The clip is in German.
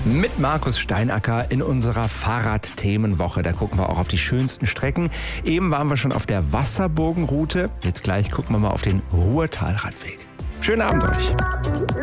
Mit Markus Steinacker in unserer Fahrradthemenwoche. Da gucken wir auch auf die schönsten Strecken. Eben waren wir schon auf der Wasserburgenroute. Jetzt gleich gucken wir mal auf den Ruhrtalradweg. Schönen Abend euch.